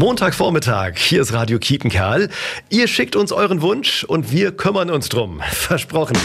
Montagvormittag, hier ist Radio Kiepenkerl. Ihr schickt uns euren Wunsch und wir kümmern uns drum. Versprochen.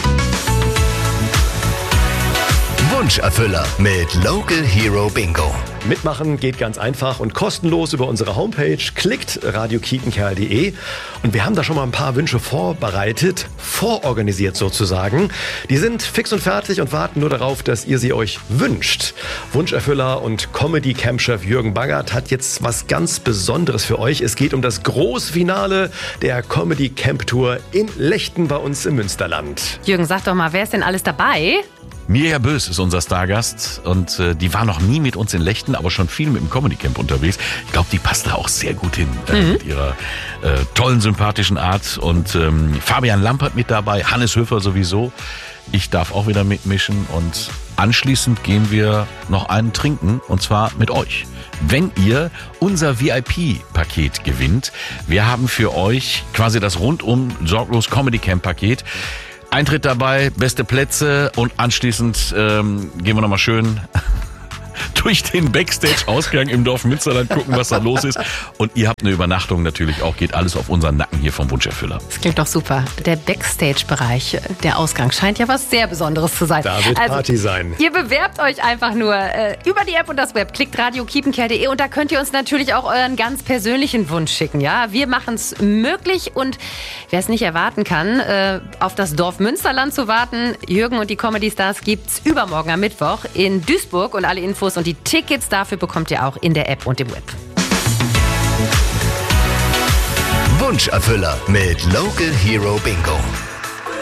Wunscherfüller mit Local Hero Bingo. Mitmachen geht ganz einfach und kostenlos über unsere Homepage. Klickt radiokiepenkerl.de und wir haben da schon mal ein paar Wünsche vorbereitet, vororganisiert sozusagen. Die sind fix und fertig und warten nur darauf, dass ihr sie euch wünscht. Wunscherfüller und Comedy-Camp-Chef Jürgen Bangert hat jetzt was ganz Besonderes für euch. Es geht um das Großfinale der Comedy-Camp-Tour in Lechten bei uns im Münsterland. Jürgen, sag doch mal, wer ist denn alles dabei? Mirja Bös ist unser Stargast und die war noch nie mit uns in Lechten, aber schon viel mit dem Comedy Camp unterwegs. Ich glaube, die passt da auch sehr gut hin mit ihrer tollen, sympathischen Art. Und Fabian Lampert mit dabei, Hannes Höfer sowieso. Ich darf auch wieder mitmischen und anschließend gehen wir noch einen trinken und zwar mit euch. Wenn ihr unser VIP-Paket gewinnt, wir haben für euch quasi das rundum sorglos Comedy Camp Paket. Eintritt dabei, beste Plätze und anschließend gehen wir nochmal schön durch den Backstage-Ausgang im Dorf Münsterland gucken, was da los ist. Und ihr habt eine Übernachtung natürlich auch, geht alles auf unseren Nacken hier vom Wunscherfüller. Das klingt doch super. Der Backstage-Bereich, der Ausgang, scheint ja was sehr Besonderes zu sein. Da wird Party sein. Ihr bewerbt euch einfach nur über die App und das Web. Klickt radiokiepenkerl.de und da könnt ihr uns natürlich auch euren ganz persönlichen Wunsch schicken. Ja, wir machen es möglich und wer es nicht erwarten kann, auf das Dorf Münsterland zu warten. Jürgen und die Comedy Stars gibt's übermorgen am Mittwoch in Duisburg und alle Infos und die Tickets dafür bekommt ihr auch in der App und im Web. Wunscherfüller mit Local Hero Bingo.